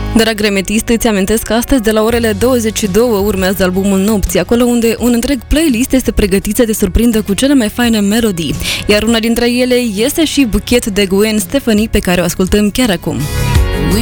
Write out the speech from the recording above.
Drag remetist, îți amintesc că astăzi de la orele 22 urmează albumul Nopții, acolo unde un întreg playlist este pregătit să te surprindă cu cele mai faine melodii. Iar una dintre ele este și Buchet de Gwen Stefani, pe care o ascultăm chiar acum.